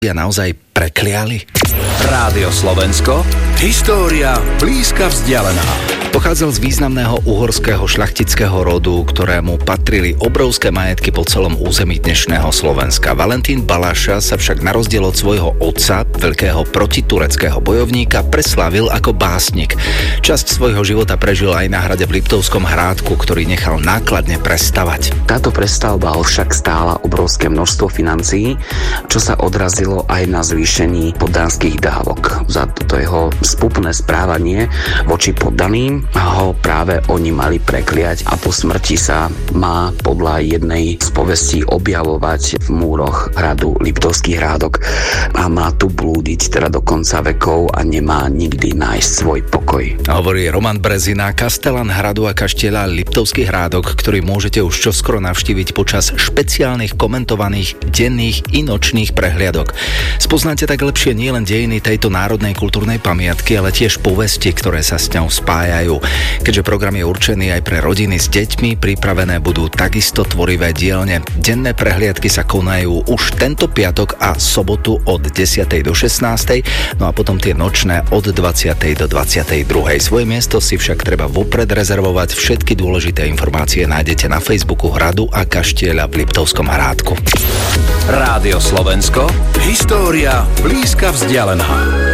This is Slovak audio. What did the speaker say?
naozaj prekliali? Rádio Slovensko, história blízka vzdialená. Pochádzal z významného uhorského šľachtického rodu, ktorému patrili obrovské majetky po celom území dnešného Slovenska. Valentín Balaša sa však na rozdiel od svojho otca, veľkého protitureckého bojovníka, preslávil ako básnik. Časť svojho života prežil aj na hrade v Liptovskom Hrádku, ktorý nechal nákladne prestavať. Táto prestavba ho však stála obrovské množstvo financií, čo sa odrazilo aj na zvýšení poddanských dávok. Za toto jeho spupné správanie voči poddaným ho práve oni mali prekliať a po smrti sa má podľa jednej z povestí objavovať v múroch hradu Liptovský Hrádok a má tu blúdiť teda do konca vekov a nemá nikdy nájsť svoj pokoj. Hovorí Roman Brezina, kastelan hradu a kaštieľa Liptovský Hrádok, ktorý môžete už čoskoro navštíviť počas špeciálnych komentovaných denných i nočných prehliadok. Spoznáte tak lepšie nielen dejiny tejto národnej kultúrnej pamiatky, ale tiež povesti, ktoré sa s ňou spájajú. Keďže program je určený aj pre rodiny s deťmi, pripravené budú takisto tvorivé dielne. Denné prehliadky sa konajú už tento piatok a sobotu od 10. do 16. No a potom tie nočné od 20. do 22. Svoje miesto si však treba vopred rezervovať. Všetky dôležité informácie nájdete na Facebooku Hradu a kaštieľa v Liptovskom Hrádku. Rádio Slovensko, história blízka vzdialená.